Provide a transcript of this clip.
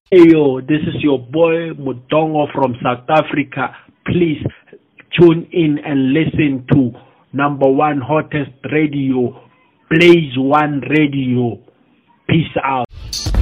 Hey yo, this is your boy Mutongo from South Africa. Please tune in and listen to number one hottest radio, Blaze One Radio. Peace out.